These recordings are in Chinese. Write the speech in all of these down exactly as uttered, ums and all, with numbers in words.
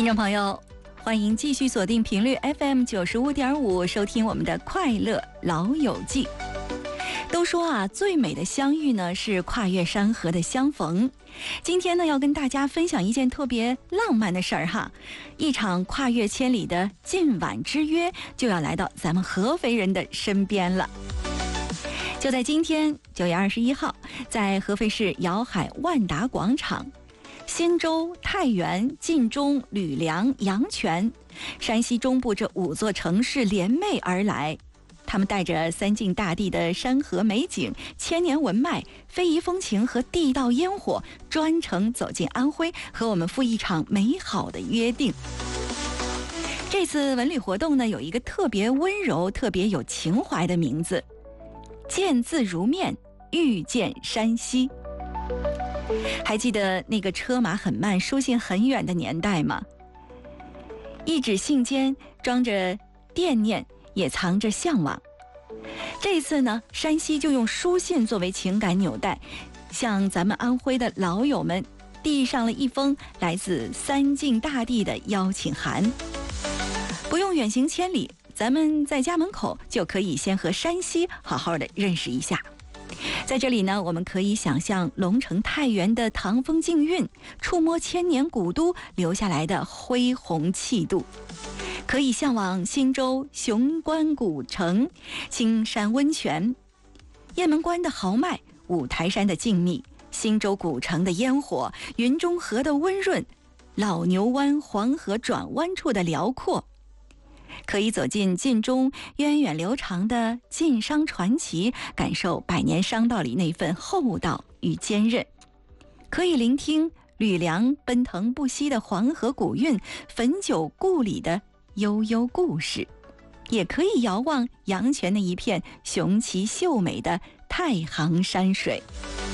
听众朋友，欢迎继续锁定频率 F M 九十五点五，收听我们的快乐老友记。都说啊，最美的相遇呢是跨越山河的相逢。今天呢，要跟大家分享一件特别浪漫的事儿哈，一场跨越千里的今晚之约就要来到咱们合肥人的身边了。就在今天九月二十一号，在合肥市瑶海万达广场，新州、太原、晋中、吕梁、阳泉，山西中部这五座城市联袂而来。他们带着三晋大地的山河美景、千年文脉、非遗风情和地道烟火，专程走进安徽，和我们赴一场美好的约定。这次文旅活动呢，有一个特别温柔、特别有情怀的名字——见字如面，遇见山西。还记得那个车马很慢、书信很远的年代吗？一纸信笺装着惦念，也藏着向往。这一次呢，山西就用书信作为情感纽带，向咱们安徽的老友们递上了一封来自三晋大地的邀请函。不用远行千里，咱们在家门口就可以先和山西好好的认识一下。在这里呢，我们可以想象龙城太原的唐风劲韵，触摸千年古都留下来的恢宏气度，可以向往新州雄关古城、青山温泉、雁门关的豪迈、五台山的静谧、新州古城的烟火、云中河的温润、老牛湾黄河转弯处的辽阔。可以走进晋中源远流长的晋商传奇，感受百年商道里那份厚道与坚韧；可以聆听吕梁奔腾不息的黄河古韵，汾酒故里的悠悠故事；也可以遥望阳泉那一片雄奇秀美的太行山水。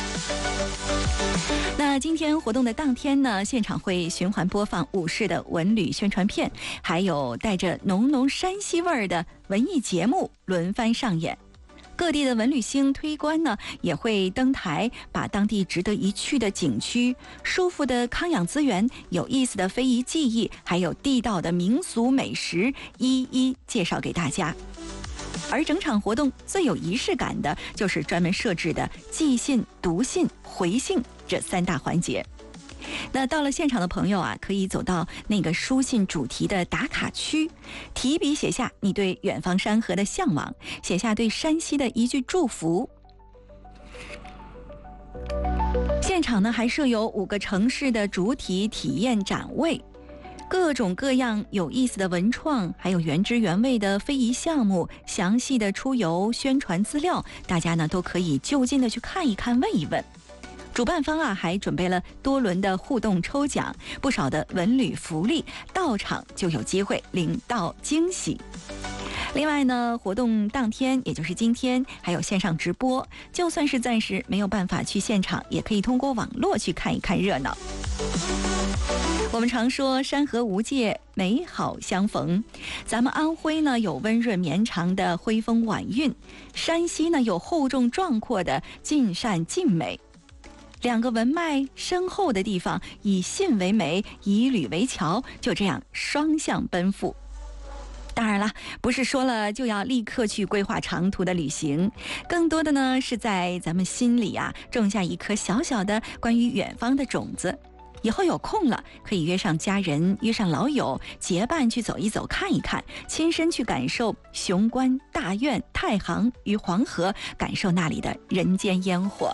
那今天活动的当天呢，现场会循环播放五市的文旅宣传片，还有带着浓浓山西味儿的文艺节目轮番上演。各地的文旅星推官呢，也会登台，把当地值得一去的景区、舒服的康养资源、有意思的非遗技艺，还有地道的民俗美食，一一介绍给大家。而整场活动最有仪式感的，就是专门设置的寄信、读信、回信这三大环节。那到了现场的朋友啊，可以走到那个书信主题的打卡区，提笔写下你对远方山河的向往，写下对山西的一句祝福。现场呢，还设有五个城市的主体体验展位，各种各样有意思的文创，还有原汁原味的非遗项目，详细的出游宣传资料，大家呢都可以就近的去看一看、问一问。主办方啊还准备了多轮的互动抽奖，不少的文旅福利，到场就有机会领到惊喜。另外呢，活动当天，也就是今天，还有线上直播，就算是暂时没有办法去现场，也可以通过网络去看一看热闹。我们常说山河无界，美好相逢。咱们安徽呢有温润绵长的徽风晚韵，山西呢有厚重壮阔的尽善尽美。两个文脉深厚的地方，以信为媒，以旅为桥，就这样双向奔赴。当然了，不是说了就要立刻去规划长途的旅行，更多的呢是在咱们心里啊种下一颗小小的关于远方的种子。以后有空了，可以约上家人，约上老友，结伴去走一走，看一看，亲身去感受雄关、大院、太行与黄河，感受那里的人间烟火。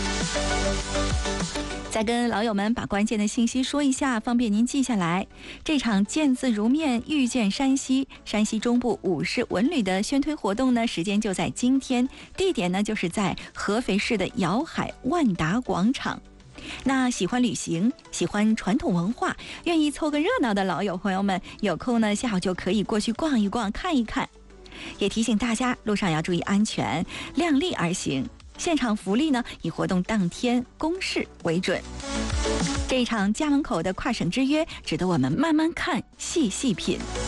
再跟老友们把关键的信息说一下，方便您记下来。这场见字如面，遇见山西，山西中部五市文旅的宣推活动呢，时间就在今天，地点呢就是在合肥市的瑶海万达广场。那喜欢旅行、喜欢传统文化、愿意凑个热闹的老友朋友们，有空呢下午就可以过去逛一逛、看一看。也提醒大家，路上要注意安全，量力而行。现场福利呢，以活动当天公示为准。这一场家门口的跨省之约，值得我们慢慢看、细细品。